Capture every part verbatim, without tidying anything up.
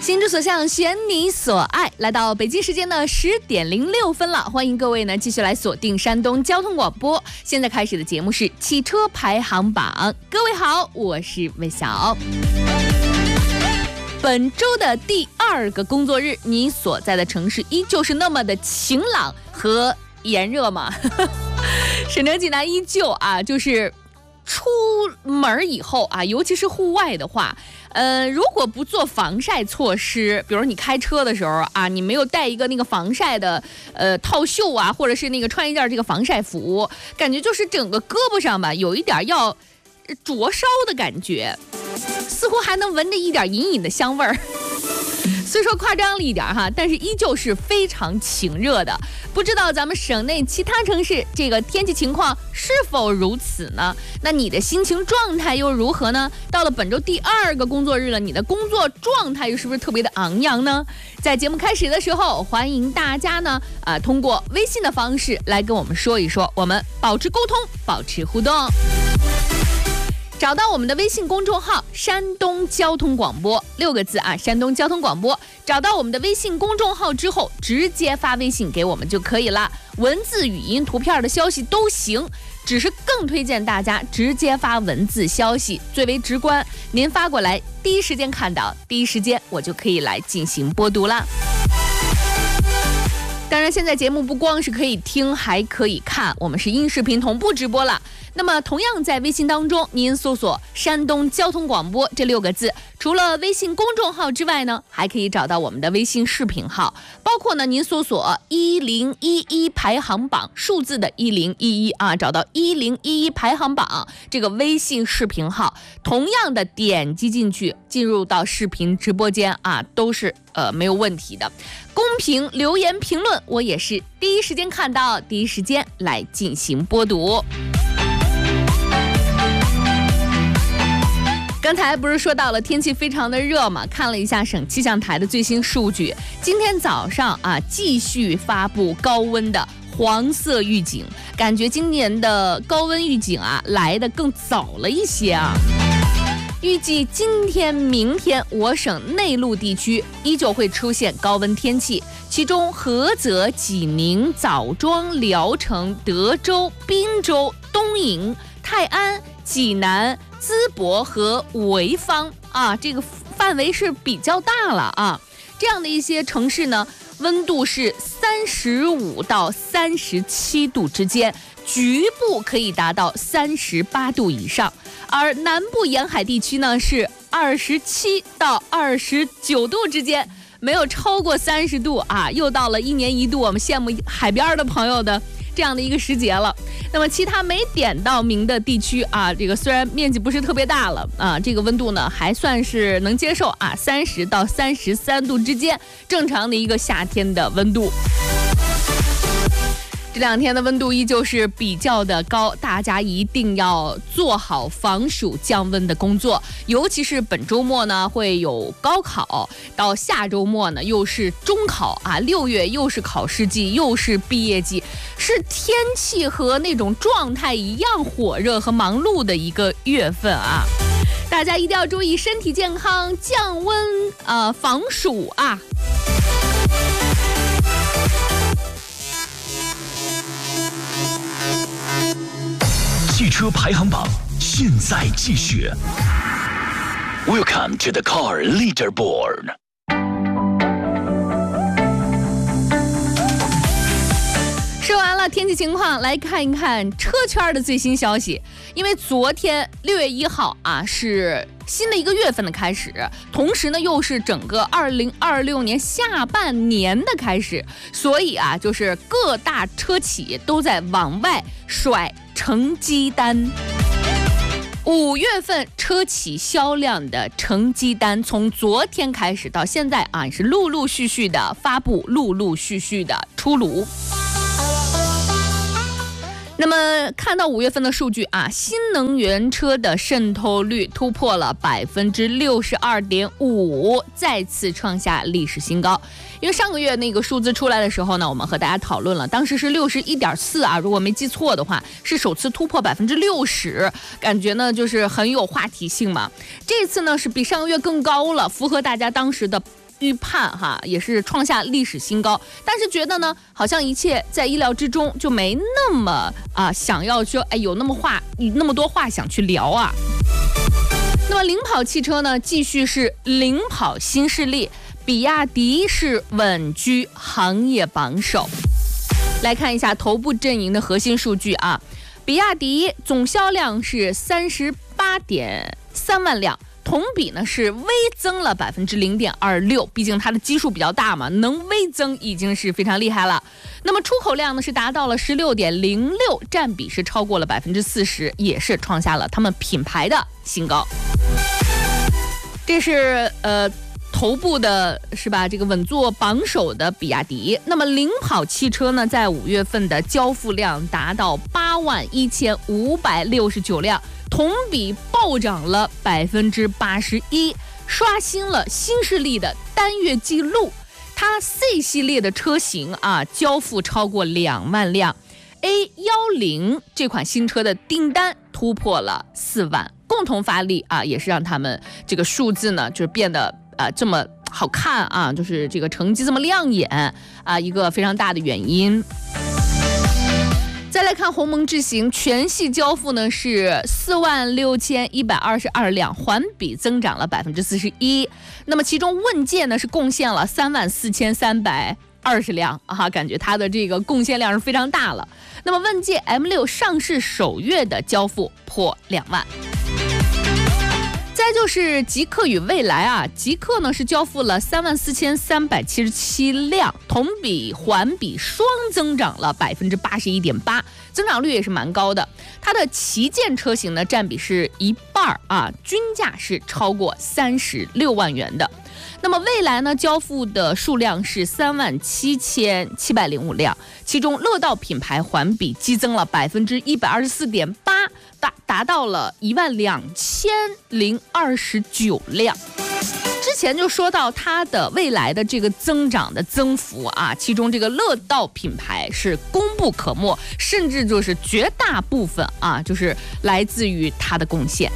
心之所向，选你所爱。来到北京时间的十点零六分了，欢迎各位呢继续来锁定山东交通广播。现在开始的节目是汽车排行榜。各位好，我是魏晓。本周的第二个工作日，你所在的城市依旧是那么的晴朗和炎热吗？省城济南依旧啊，就是出门以后啊，尤其是户外的话，呃，如果不做防晒措施，比如你开车的时候啊，你没有带一个那个防晒的呃套袖啊，或者是那个穿一件这个防晒服，感觉就是整个胳膊上吧有一点要灼烧的感觉，似乎还能闻着一点隐隐的香味儿。虽说夸张了一点哈，但是依旧是非常晴热的。不知道咱们省内其他城市这个天气情况是否如此呢？那你的心情状态又如何呢？到了本周第二个工作日了，你的工作状态又是不是特别的昂扬呢？在节目开始的时候，欢迎大家呢，呃，通过微信的方式来跟我们说一说，我们保持沟通，保持互动。找到我们的微信公众号山东交通广播六个字啊，山东交通广播。找到我们的微信公众号之后，直接发微信给我们就可以了，文字、语音、图片的消息都行，只是更推荐大家直接发文字消息，最为直观。您发过来，第一时间看到，第一时间我就可以来进行播读啦。当然，现在节目不光是可以听，还可以看，我们是音视频同步直播了。那么同样在微信当中，您搜索山东交通广播这六个字，除了微信公众号之外呢，还可以找到我们的微信视频号，包括呢您搜索一零一一排行榜，数字的一零一一啊，找到一零一一排行榜这个微信视频号，同样的点击进去，进入到视频直播间啊，都是呃没有问题的。公屏留言评论，我也是第一时间看到，第一时间来进行播读。刚才不是说到了天气非常的热嘛，看了一下省气象台的最新数据，今天早上啊继续发布高温的黄色预警，感觉今年的高温预警啊来得更早了一些啊。预计今天、明天我省内陆地区依旧会出现高温天气，其中菏泽、济宁、枣庄、聊城、德州、滨州、东营、泰安、济南、淄博和潍坊啊，这个范围是比较大了啊。这样的一些城市呢，温度是三十五到三十七度之间，局部可以达到三十八度以上。而南部沿海地区呢是二十七到二十九度之间，没有超过三十度啊，又到了一年一度我们羡慕海边的朋友的这样的一个时节了。那么其他没点到名的地区啊，这个虽然面积不是特别大了啊，这个温度呢还算是能接受啊，三十到三十三度之间，正常的一个夏天的温度。这两天的温度依旧是比较的高，大家一定要做好防暑降温的工作，尤其是本周末呢会有高考，到下周末呢又是中考啊，六月又是考试季，又是毕业季，是天气和那种状态一样火热和忙碌的一个月份啊，大家一定要注意身体健康，降温呃防暑啊。 汽车排行榜现在继续。Welcome to the car leaderboard。 说完了天气情况，来看一看车圈的最新消息。因为昨天六月一号啊是新的一个月份的开始，同时呢又是整个二零二六年下半年的开始，所以啊就是各大车企都在往外甩成绩单。五月份车企销量的成绩单从昨天开始到现在啊是陆陆续续的发布，陆陆续续的出炉。那么看到五月份的数据啊，新能源车的渗透率突破了百分之六十二点五，再次创下历史新高。因为上个月那个数字出来的时候呢，我们和大家讨论了，当时是六十一点四啊，如果没记错的话，是首次突破百分之六十，感觉呢就是很有话题性嘛。这次呢是比上个月更高了，符合大家当时的预判哈，也是创下历史新高。但是觉得呢，好像一切在意料之中，就没那么啊想要说，哎，有那么话，那么多话想去聊啊。那么领跑汽车呢，继续是领跑新势力，比亚迪是稳居行业榜首。来看一下头部阵营的核心数据啊，比亚迪总销量是三十八点三万辆。同比呢是微增了百分之零点二六，毕竟它的基数比较大嘛，能微增已经是非常厉害了。那么出口量呢是达到了十六点零六，占比是超过了百分之四十，也是创下了他们品牌的新高。这是呃头部的是吧？这个稳坐榜首的比亚迪。那么领跑汽车呢，在五月份的交付量达到八万一千五百六十九辆。同比暴涨了百分之八十一，刷新了新势力的单月记录。它 C 系列的车型啊，交付超过两万辆 ，A 一零这款新车的订单突破了四万，共同发力啊，也是让他们这个数字呢，就是变得啊这么好看啊，就是这个成绩这么亮眼啊，一个非常大的原因。再来看鸿蒙智行，全系交付呢是四万六千一百二十二辆，环比增长了百分之四十一。那么其中问界呢是贡献了三万四千三百二十辆啊，感觉它的这个贡献量是非常大了。那么问界 M 六 上市首月的交付破两万。再就是极氪与蔚来啊，极氪呢是交付了三万四千三百七十七辆，同比环比双增长了百分之八十一点八，增长率也是蛮高的。它的旗舰车型呢占比是一半啊，均价是超过三十六万元的。那么蔚来呢，交付的数量是三万七千七百零五辆，其中乐道品牌环比激增了百分之一百二十四点八，达达到了一万两千零二十九辆。之前就说到它的未来的这个增长的增幅啊，其中这个乐道品牌是功不可没，甚至就是绝大部分啊，就是来自于它的贡献。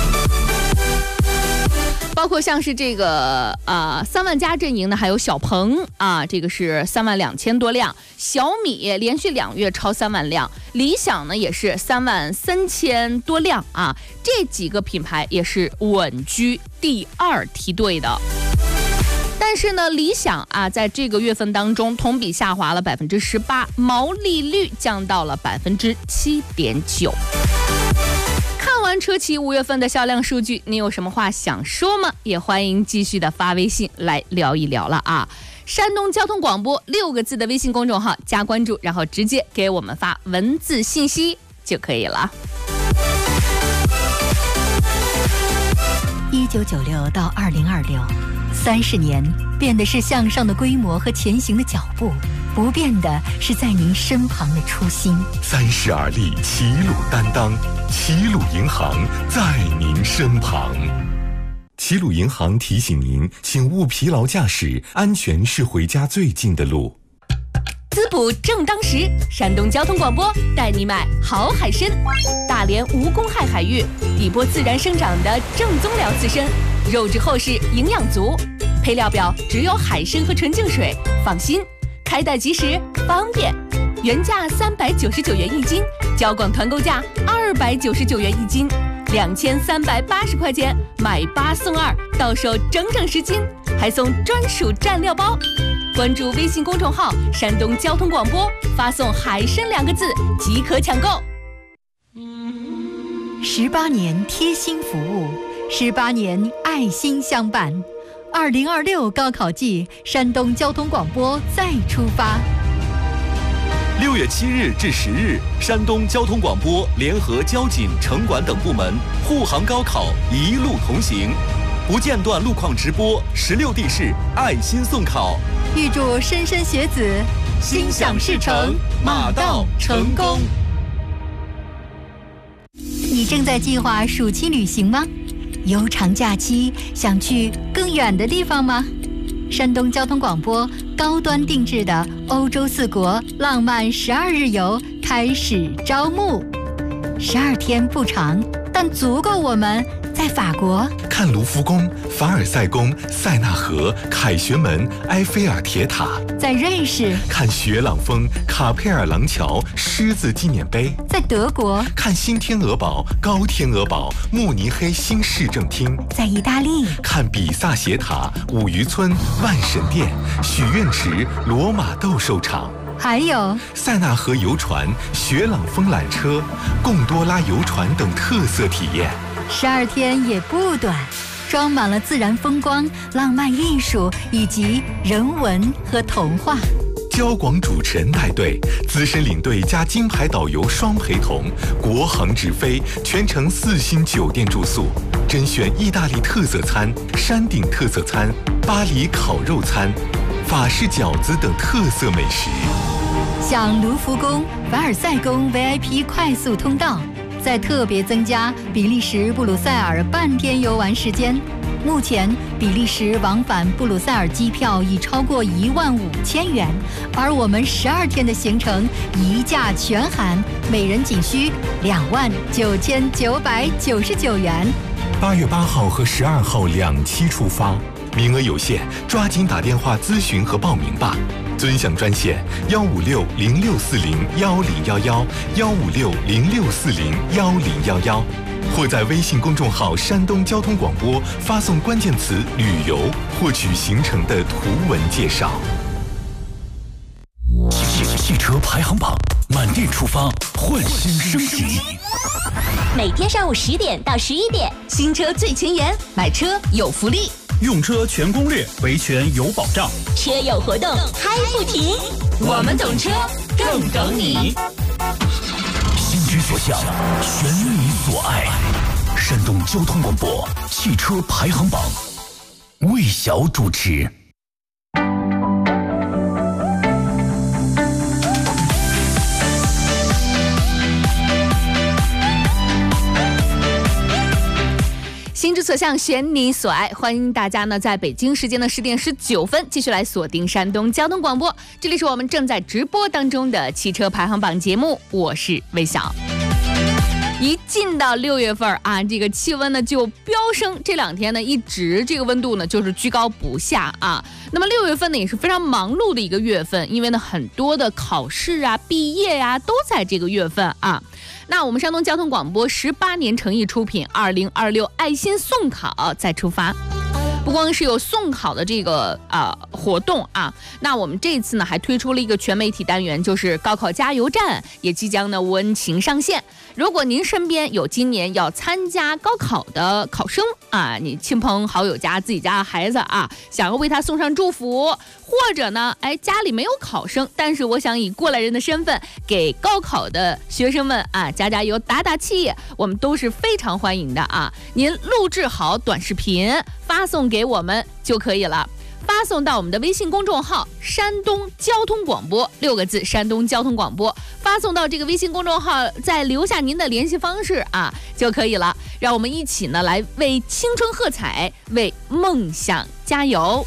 包括像是这个啊、呃、三万加阵营呢，还有小鹏啊，这个是三万两千多辆，小米连续两月超三万辆，理想呢也是三万三千多辆啊，这几个品牌也是稳居第二梯队的。但是呢，理想啊，在这个月份当中同比下滑了百分之十八，毛利率降到了百分之七点九。看完车企五月份的销量数据，你有什么话想说吗？也欢迎继续的发微信来聊一聊了啊！山东交通广播六个字的微信公众号加关注，然后直接给我们发文字信息就可以了。 一九九六到二零二六，三十年，变的是向上的规模和前行的脚步，不变的是在您身旁的初心。 三十而立，齐鲁担当，齐鲁银行在您身旁。齐鲁银行提醒您，请勿疲劳驾驶，安全是回家最近的路。 滋补正当时，山东交通广播带你买好海参。大连无公害海域，底波自然生长的正宗辽刺参，肉质厚实，营养足。配料表只有海参和纯净水，放心，开袋即时，方便。原价三百九十九元一斤，交广团购价二百九十九元一斤，两千三百八十块钱买八送二，到手整整十斤，还送专属蘸料包。关注微信公众号山东交通广播，发送海参两个字即可抢购。 十八年贴心服务，十八年爱心相伴。二零二六高考季，山东交通广播再出发。 六月七日至十日，山东交通广播联合交警、城管等部门护航高考，一路同行，不间断路况直播，十六地市爱心送考。 预祝莘莘学子心想事成，马到成功。你正在计划暑期旅行吗？悠长假期想去更远的地方吗？山东交通广播高端定制的欧洲四国浪漫十二日游开始招募，十二天不长，但足够我们在法国看卢浮宫、凡尔赛宫、塞纳河、凯旋门、埃菲尔铁塔； 在瑞士看雪朗峰、卡佩尔廊桥、狮子纪念碑； 在德国看新天鹅堡、高天鹅堡、慕尼黑新市政厅； 在意大利看比萨斜塔、五渔村、万神殿、许愿池、罗马斗兽场。 还有塞纳河游船、雪朗峰缆车、贡多拉游船等特色体验。 十二天也不短，装满了自然风光、浪漫艺术以及人文和童话。 交广主持人带队，资深领队加金牌导游双陪同，国航直飞，全程四星酒店住宿，甄选意大利特色餐、山顶特色餐、巴黎烤肉餐、法式饺子等特色美食。 像卢浮宫、凡尔赛宫 V I P 快速通道，再特别增加比利时布鲁塞尔半天游玩时间。目前比利时往返布鲁塞尔机票已超过一万五千元，而我们十二天的行程一价全含，每人仅需两万九千九百九十九元。 八月八号和十二号两期出发，名额有限，抓紧打电话咨询和报名吧。尊享专线幺五六零六四零幺零幺幺幺五六零六四零幺零幺幺，或在微信公众号山东交通广播发送关键词旅游，获取行程的图文介绍。 汽汽车排行榜，满电出发，换新升级。 每天上午十点到十一点，新车最前沿，买车有福利。 用车全攻略，维权有保障， 车友活动嗨不停，我们懂车，更懂你。 心之所向，选你所爱。山东交通广播汽车排行榜，魏晓主持。 心之所向，选你所爱。欢迎大家呢，在北京时间的十点十九分继续来锁定山东交通广播，这里是我们正在直播当中的汽车排行榜节目，我是魏晓。一进到六月份啊，这个气温呢就飙升，这两天呢一直这个温度呢就是居高不下啊。那么六月份呢也是非常忙碌的一个月份，因为呢很多的考试啊、毕业呀、啊、都在这个月份啊。那我们山东交通广播十八年诚意出品二零二六爱心送考再出发。不光是有送考的这个呃活动啊，那我们这次呢还推出了一个全媒体单元，就是高考加油站，也即将呢温情上线。如果您身边有今年要参加高考的考生啊，你亲朋好友家自己家的孩子啊，想要为他送上祝福，或者呢，哎家里没有考生，但是我想以过来人的身份给高考的学生们啊加加油打打气，我们都是非常欢迎的啊。您录制好短视频发送给我们就可以了，发送到我们的微信公众号山东交通广播六个字，山东交通广播，发送到这个微信公众号，再留下您的联系方式啊就可以了。让我们一起呢来为青春喝彩，为梦想加油。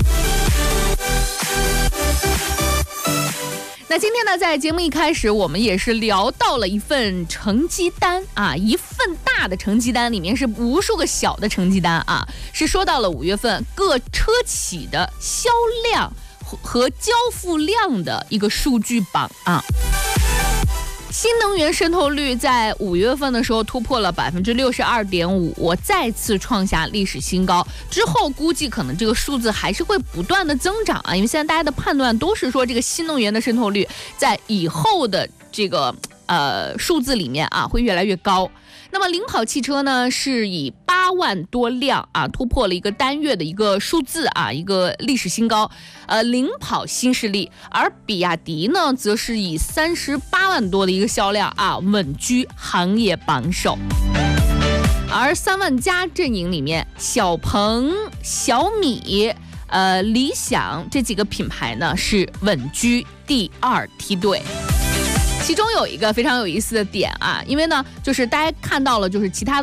那今天呢，在节目一开始，我们也是聊到了一份成绩单啊，一份大的成绩单里面是无数个小的成绩单啊，是说到了五月份各车企的销量和交付量的一个数据榜啊。新能源渗透率在五月份的时候突破了百分之六十二点五，再次创下历史新高。之后估计可能这个数字还是会不断的增长啊，因为现在大家的判断都是说这个新能源的渗透率在以后的这个呃数字里面啊会越来越高。那么领跑汽车呢是以八万多辆啊突破了一个单月的一个数字啊，一个历史新高，呃领跑新势力。而比亚迪呢则是以三十八万多的一个销量啊稳居行业榜首。而三万家阵营里面，小鹏、小米、呃理想这几个品牌呢是稳居第二梯队。其中有一个非常有意思的点啊，因为呢，就是大家看到了，就是其他的